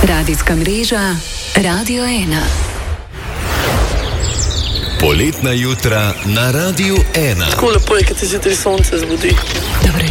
Radijska mreža Radio 1. Poletna jutra na Radiu 1. Tako lepo je, kad se zjutraj sonce zbudi. Dobro